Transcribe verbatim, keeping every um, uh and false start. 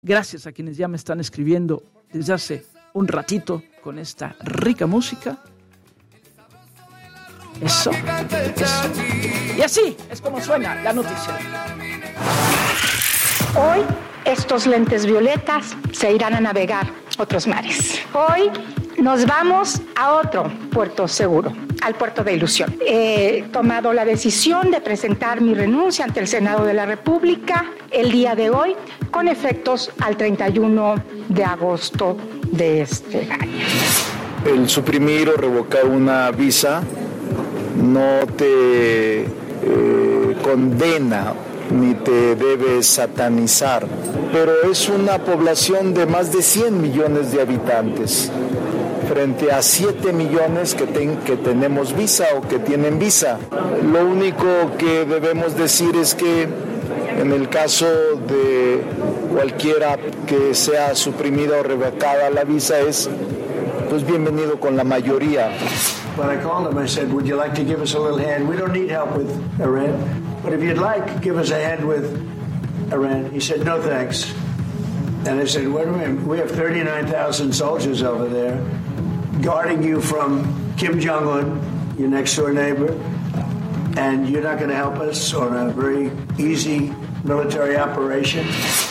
Gracias a quienes ya me están escribiendo desde hace un ratito con esta rica música. Eso, eso. Y así es como suena la noticia. Hoy estos lentes violetas se irán a navegar otros mares. Hoy nos vamos a otro puerto seguro, al puerto de Ilusión. He tomado la decisión de presentar mi renuncia ante el Senado de la República el día de hoy, con efectos al treinta y uno de agosto de este año. El suprimir o revocar una visa no te eh, condena ni te debe satanizar, pero es una población de más de cien millones de habitantes frente a siete millones que, ten, que tenemos visa o que tienen visa. Lo único que debemos decir es que en el caso de cualquiera que sea suprimida o revocada la visa es pues bienvenido con la mayoría. When I called him, I said, would you like to give us a little hand? We don't need help with Iran, but if you'd like, give us a hand with Iran. He said, no thanks. And I said, wait a minute, we have thirty-nine thousand soldiers over there guarding you from Kim Jong-un, your next door neighbor, and you're not going to help us on a very easy military operation.